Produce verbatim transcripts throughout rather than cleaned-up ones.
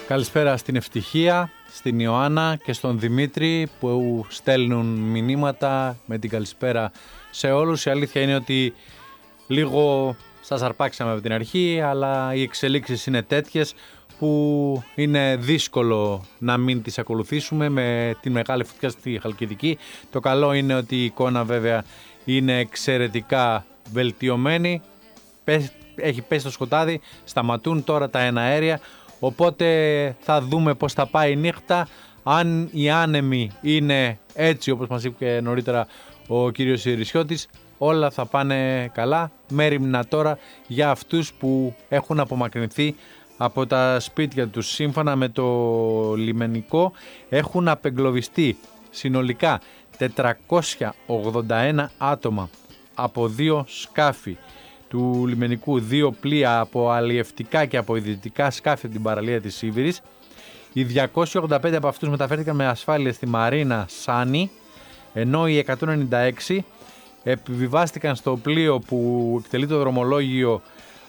Καλησπέρα στην Ευτυχία, στην Ιωάννα και στον Δημήτρη που στέλνουν μηνύματα με την καλησπέρα σε όλους. Η αλήθεια είναι ότι λίγο σας αρπάξαμε από την αρχή, αλλά οι εξελίξεις είναι τέτοιες που είναι δύσκολο να μην τις ακολουθήσουμε με τη μεγάλη φωτιά στη Χαλκιδική. Το καλό είναι ότι η εικόνα βέβαια είναι εξαιρετικά βελτιωμένη. Έχει πέσει το σκοτάδι, σταματούν τώρα τα εναέρια, οπότε θα δούμε πώς θα πάει η νύχτα. Αν οι άνεμοι είναι έτσι όπως μας είπε και νωρίτερα ο κύριος Ιρισιώτης, όλα θα πάνε καλά. Μέριμνα τώρα για αυτούς που έχουν απομακρυνθεί από τα σπίτια τους. Σύμφωνα με το λιμενικό έχουν απεγκλωβιστεί συνολικά τετρακόσια ογδόντα ένα άτομα από δύο σκάφη του λιμενικού, δύο πλοία από αλλιευτικά και από ιδιωτικά σκάφη από την παραλία της Σίβηρης. Οι διακόσιοι ογδόντα πέντε από αυτούς μεταφέρθηκαν με ασφάλεια στη Μαρίνα Σάνι, ενώ οι εκατόν ενενήντα έξι επιβιβάστηκαν στο πλοίο που εκτελεί το δρομολόγιο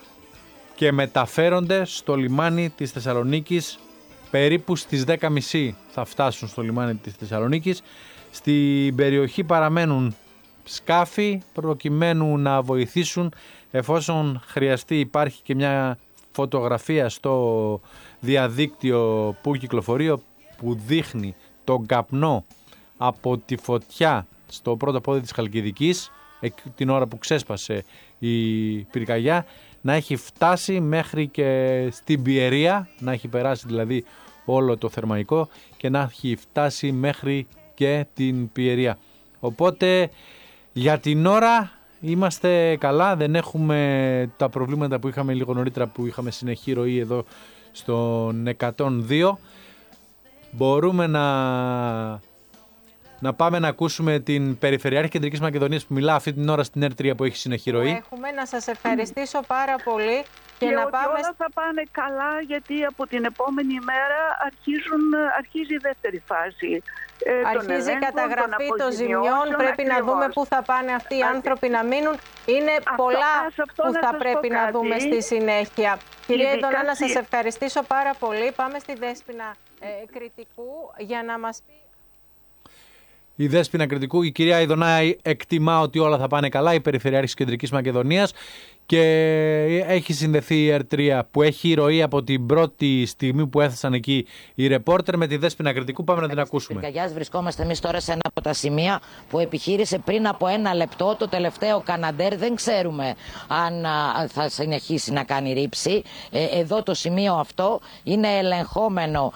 και μεταφέρονται στο λιμάνι της Θεσσαλονίκης. Περίπου στις δέκα και μισή θα φτάσουν στο λιμάνι της Θεσσαλονίκης. Στην περιοχή παραμένουν σκάφη προκειμένου να βοηθήσουν εφόσον χρειαστεί. Υπάρχει και μια φωτογραφία στο διαδίκτυο που κυκλοφορεί που δείχνει τον καπνό από τη φωτιά στο πρώτο πόδι της Χαλκιδικής την ώρα που ξέσπασε η πυρκαγιά να έχει φτάσει μέχρι και στην Πιερία, να έχει περάσει δηλαδή όλο το θερμαϊκό και να έχει φτάσει μέχρι και την Πιερία. Οπότε για την ώρα είμαστε καλά, δεν έχουμε τα προβλήματα που είχαμε λίγο νωρίτερα που είχαμε συνεχή ροή εδώ στον εκατόν δύο. Μπορούμε να, να πάμε να ακούσουμε την Περιφερειάρχη Κεντρικής Μακεδονίας που μιλά αυτή την ώρα στην Ερ τρία που έχει συνεχή ροή. Έχουμε να σας ευχαριστήσω πάρα πολύ. Και, και να ότι πάμε... όλα θα πάνε καλά, γιατί από την επόμενη μέρα αρχίζουν, αρχίζει η δεύτερη φάση. Ε, Αρχίζει η καταγραφή των ζημιών, πρέπει ακριβώς να δούμε πού θα πάνε αυτοί οι άνθρωποι να μείνουν. Είναι αυτό, πολλά αυτό που θα πρέπει να κάτι. δούμε στη συνέχεια. Κυρία Ιδωνά, να σας ευχαριστήσω πάρα πολύ. Πάμε στη Δέσποινα ε, Κρητικού για να μας πει... Η Δέσποινα Κρητικού, η κυρία Ιδωνά εκτιμά ότι όλα θα πάνε καλά, η Περιφερειάρχης Κεντρικής Μακεδονίας, και έχει συνδεθεί η Ερ τρία που έχει ροή από την πρώτη στιγμή που έθεσαν εκεί οι ρεπόρτερ με τη Δέσποινα Κρητικού. Πάμε να την ακούσουμε. Πυρκαγιάς βρισκόμαστε εμείς τώρα σε ένα από τα σημεία που επιχείρησε πριν από ένα λεπτό το τελευταίο Καναντέρ. Δεν ξέρουμε αν α, θα συνεχίσει να κάνει ρήψη. Ε, εδώ το σημείο αυτό είναι ελεγχόμενο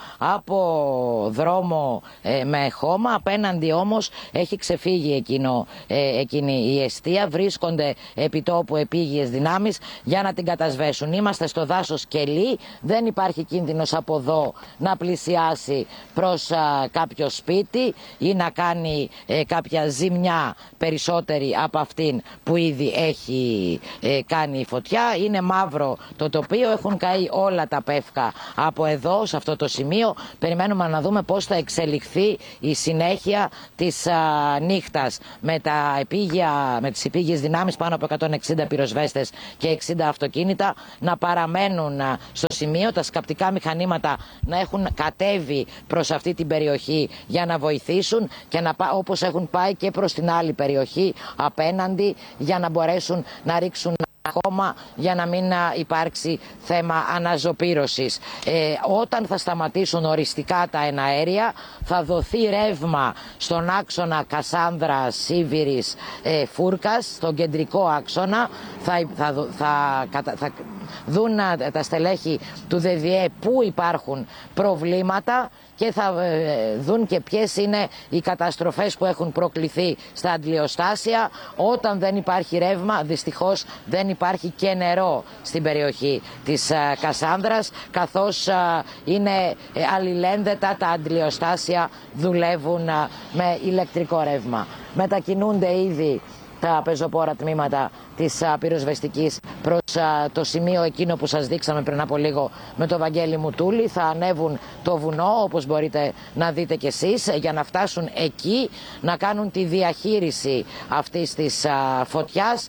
από δρόμο ε, με χώμα. Απέναντι όμως έχει ξεφύγει εκείνο, ε, εκείνη η εστία. Βρίσκονται επιτόπου επίγειες δυνάμεις για να την κατασβέσουν. Είμαστε στο δάσος Κελί, δεν υπάρχει κίνδυνος από εδώ να πλησιάσει προς α, κάποιο σπίτι ή να κάνει ε, κάποια ζημιά περισσότερη από αυτήν που ήδη έχει ε, κάνει η φωτιά. Είναι μαύρο το τοπίο, έχουν καεί όλα τα πεύκα από εδώ σε αυτό το σημείο. Περιμένουμε να δούμε πώς θα εξελιχθεί η συνέχεια της α, νύχτας με, τα επίγεια, με τις επίγειες δυνάμεις, πάνω από εκατόν εξήντα πυροσβέστες και εξήντα αυτοκίνητα να παραμένουν στο σημείο, τα σκαπτικά μηχανήματα να έχουν κατέβει προς αυτή την περιοχή για να βοηθήσουν και να, όπως έχουν πάει και προς την άλλη περιοχή απέναντι, για να μπορέσουν να ρίξουν ακόμα για να μην υπάρξει θέμα αναζωπήρωσης. Ε, όταν θα σταματήσουν οριστικά τα εναέρια θα δοθεί ρεύμα στον άξονα Κασάνδρα Σίβηρης ε, Φούρκας, στον κεντρικό άξονα. Θα, θα, θα, θα, θα δουν τα στελέχη του ΔΔΕ που υπάρχουν προβλήματα και θα δουν και ποιες είναι οι καταστροφές που έχουν προκληθεί στα αντλιοστάσια. Όταν δεν υπάρχει ρεύμα, δυστυχώς δεν υπάρχει και νερό στην περιοχή της Κασάνδρας, καθώς είναι αλληλένδετα τα αντλιοστάσια, δουλεύουν με ηλεκτρικό ρεύμα. Μετακινούνται ήδη τα πεζοπόρα τμήματα της α, πυροσβεστικής προς α, το σημείο εκείνο που σας δείξαμε πριν από λίγο με το Βαγγέλη Μουτούλη. Θα ανέβουν το βουνό, όπως μπορείτε να δείτε κι εσείς, για να φτάσουν εκεί, να κάνουν τη διαχείριση αυτής της α, φωτιάς,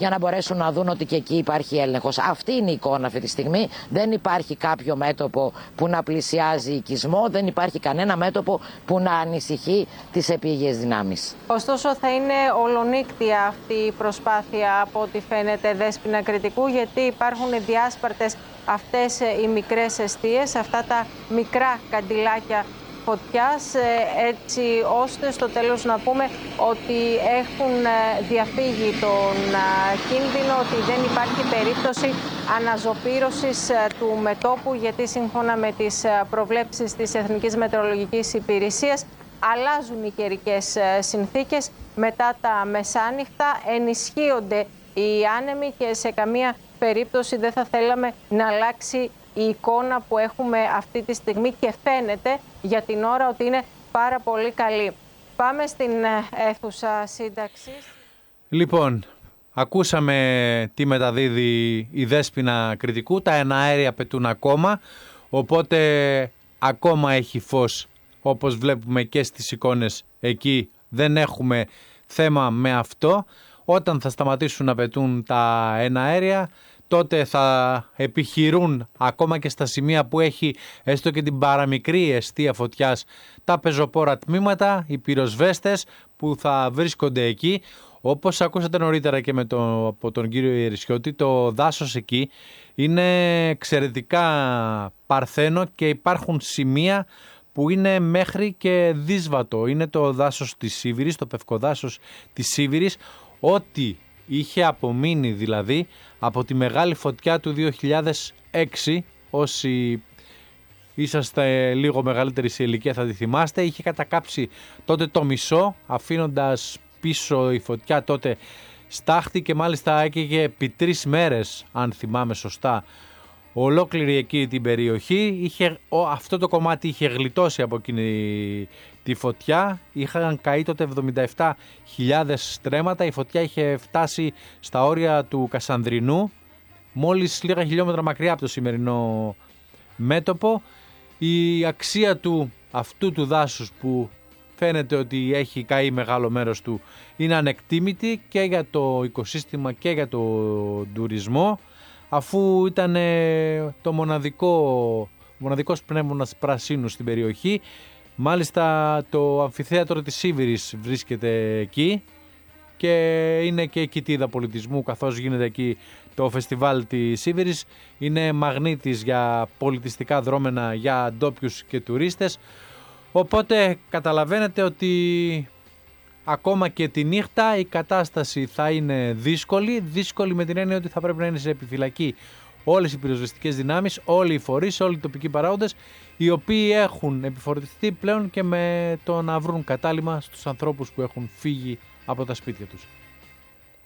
για να μπορέσουν να δουν ότι και εκεί υπάρχει έλεγχος. Αυτή είναι η εικόνα αυτή τη στιγμή. Δεν υπάρχει κάποιο μέτωπο που να πλησιάζει οικισμό, δεν υπάρχει κανένα μέτωπο που να ανησυχεί τις επίγειες δυνάμεις. Ωστόσο θα είναι ολονύκτια αυτή η προσπάθεια από ό,τι φαίνεται, Δέσποινα Κρητικού, γιατί υπάρχουν διάσπαρτες αυτές οι μικρές εστίες, αυτά τα μικρά καντιλάκια φωτιάς, έτσι ώστε στο τέλος να πούμε ότι έχουν διαφύγει τον κίνδυνο, ότι δεν υπάρχει περίπτωση αναζωπήρωσης του μετώπου, γιατί σύμφωνα με τις προβλέψεις της Εθνικής Μετεωρολογικής Υπηρεσίας αλλάζουν οι καιρικές συνθήκες μετά τα μεσάνυχτα, ενισχύονται οι άνεμοι και σε καμία περίπτωση δεν θα θέλαμε να αλλάξει η εικόνα που έχουμε αυτή τη στιγμή και φαίνεται για την ώρα ότι είναι πάρα πολύ καλή. Πάμε στην αίθουσα σύνταξης. Λοιπόν, ακούσαμε τι μεταδίδει η Δέσποινα Κρητικού. Τα εναέρια πετούν ακόμα, οπότε ακόμα έχει φως, όπως βλέπουμε και στις εικόνες εκεί. Δεν έχουμε θέμα με αυτό. Όταν θα σταματήσουν να πετούν τα εναέρια, τότε θα επιχειρούν ακόμα και στα σημεία που έχει έστω και την παραμικρή εστία φωτιάς τα πεζοπόρα τμήματα, οι πυροσβέστες που θα βρίσκονται εκεί. Όπως ακούσατε νωρίτερα και με το, από τον κύριο Ιερισιώτη, το δάσος εκεί είναι εξαιρετικά παρθένο και υπάρχουν σημεία που είναι μέχρι και δύσβατο. Είναι το δάσος της Σίβηρης, το πευκοδάσος της Σίβηρης, ό,τι είχε απομείνει δηλαδή από τη μεγάλη φωτιά του δύο χιλιάδες έξι, όσοι είσαστε λίγο μεγαλύτεροι σε ηλικία θα τη θυμάστε, είχε κατακάψει τότε το μισό, αφήνοντας πίσω η φωτιά τότε στάχτη και μάλιστα έκαιγε επί τρεις μέρες, αν θυμάμαι σωστά, ολόκληρη εκεί την περιοχή. Είχε, ο, αυτό το κομμάτι είχε γλιτώσει από εκείνη τη φωτιά. Είχαν καεί τότε εβδομήντα επτά χιλιάδες στρέμματα. Η φωτιά είχε φτάσει στα όρια του Κασανδρινού, μόλις λίγα χιλιόμετρα μακριά από το σημερινό μέτωπο. Η αξία του αυτού του δάσους, που φαίνεται ότι έχει καεί μεγάλο μέρος του, είναι ανεκτήμητη και για το οικοσύστημα και για το τουρισμό, αφού ήταν το μοναδικό, μοναδικός πνεύμονας πρασίνου στην περιοχή. Μάλιστα το αμφιθέατρο της Σίβηρης βρίσκεται εκεί και είναι και κοιτίδα πολιτισμού, καθώς γίνεται εκεί το φεστιβάλ της Σίβηρης. Είναι μαγνήτης για πολιτιστικά δρόμενα για ντόπιους και τουρίστες. Οπότε καταλαβαίνετε ότι ακόμα και τη νύχτα η κατάσταση θα είναι δύσκολη. Δύσκολη με την έννοια ότι θα πρέπει να είναι σε επιφυλακή όλες οι πυροσβεστικές δυνάμεις, όλοι οι φορείς, όλοι οι τοπικοί παράγοντες, οι οποίοι έχουν επιφορτιστεί πλέον και με το να βρουν κατάλημα στους ανθρώπους που έχουν φύγει από τα σπίτια τους.